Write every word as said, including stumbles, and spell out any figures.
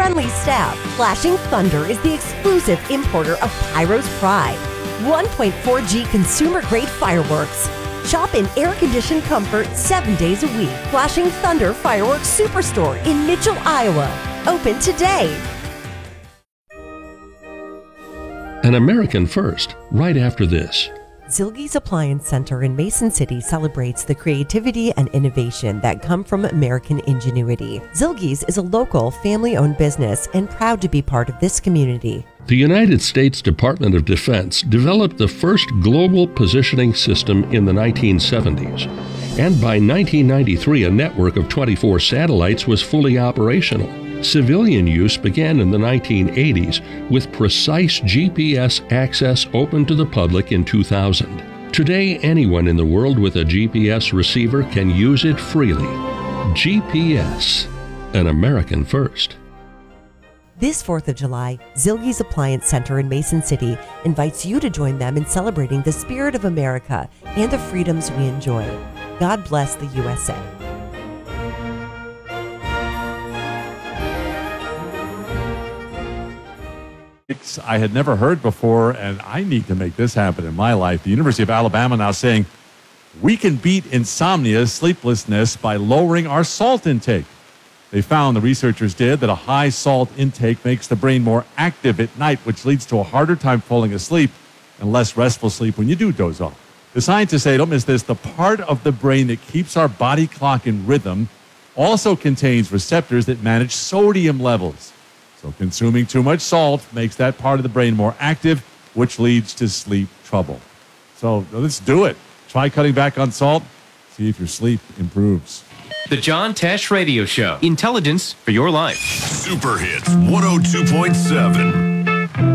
friendly staff, Flashing Thunder is the exclusive importer of Pyro's Pride, one point four G consumer-grade fireworks. Shop in air-conditioned comfort seven days a week. Flashing Thunder Fireworks Superstore in Mitchell, Iowa. Open today. An American First, right after this. Zilge's Appliance Center in Mason City celebrates the creativity and innovation that come from American ingenuity. Zilge's is a local, family-owned business and proud to be part of this community. The United States Department of Defense developed the first global positioning system in the nineteen seventies. And by nineteen ninety-three, a network of twenty-four satellites was fully operational. Civilian use began in the nineteen eighties with precise G P S access open to the public in two thousand. Today, anyone in the world with a G P S receiver can use it freely. G P S, an American first. This fourth of July, Zilge's Appliance Center in Mason City invites you to join them in celebrating the spirit of America and the freedoms we enjoy. God bless the U S A. I had never heard before, and I need to make this happen in my life. The University of Alabama now saying we can beat insomnia, sleeplessness, by lowering our salt intake. They found, the researchers did, that a high salt intake makes the brain more active at night, which leads to a harder time falling asleep and less restful sleep when you do doze off. The scientists say, don't miss this, the part of the brain that keeps our body clock in rhythm also contains receptors that manage sodium levels. So consuming too much salt makes that part of the brain more active, which leads to sleep trouble. So let's do it. Try cutting back on salt. See if your sleep improves. The John Tesh Radio Show. Intelligence for your life. Super Hits one oh two point seven.